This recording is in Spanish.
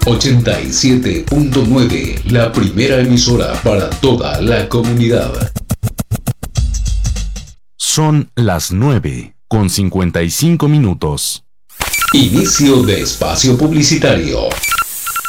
87.9, la primera emisora para toda la comunidad. Son las 9:55. Inicio de espacio publicitario.